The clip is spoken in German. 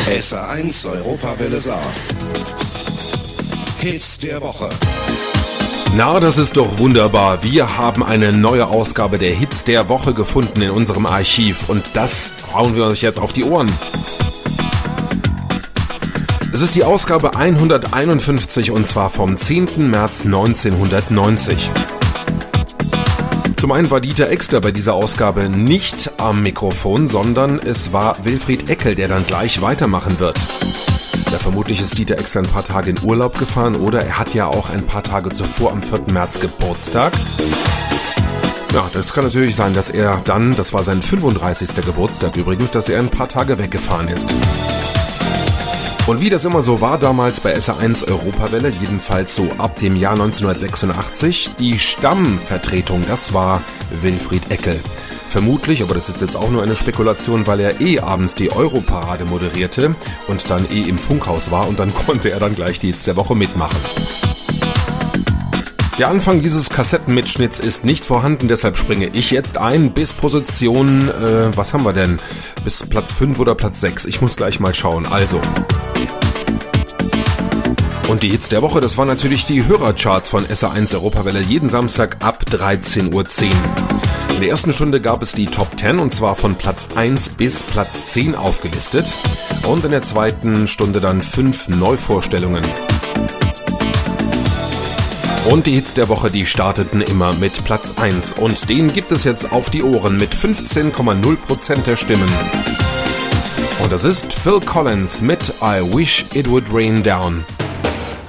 SR1 Europawelle Saar. Hits der Woche. Na, das ist doch wunderbar. Wir haben eine neue Ausgabe der Hits der Woche gefunden in unserem Archiv und das hauen wir uns jetzt auf die Ohren. Es ist die Ausgabe 151 und zwar vom 10. März 1990. Zum einen war Dieter Exter bei dieser Ausgabe nicht am Mikrofon, sondern es war Wilfried Eckel, der dann gleich weitermachen wird. Ja, vermutlich ist Dieter Exter ein paar Tage in Urlaub gefahren oder er hat ja auch ein paar Tage zuvor am 4. März Geburtstag. Ja, das kann natürlich sein, dass er dann, das war sein 35. Geburtstag übrigens, dass er ein paar Tage weggefahren ist. Und wie das immer so war damals bei SR1 Europawelle, jedenfalls so ab dem Jahr 1986, die Stammvertretung, das war Wilfried Eckel. Vermutlich, aber das ist jetzt auch nur eine Spekulation, weil er abends die Europarade moderierte und dann im Funkhaus war und dann konnte er dann gleich die Hits der Woche mitmachen. Der Anfang dieses Kassettenmitschnitts ist nicht vorhanden, deshalb springe ich jetzt ein bis Position, was haben wir denn? Bis Platz 5 oder Platz 6? Ich muss gleich mal schauen, also. Und die Hits der Woche, das waren natürlich die Hörercharts von SR1 Europawelle jeden Samstag ab 13:10 Uhr. In der ersten Stunde gab es die Top 10 und zwar von Platz 1 bis Platz 10 aufgelistet. Und in der zweiten Stunde dann 5 Neuvorstellungen. Und die Hits der Woche, die starteten immer mit Platz 1 und den gibt es jetzt auf die Ohren mit 15,0% der Stimmen. Und das ist Phil Collins mit I Wish It Would Rain Down.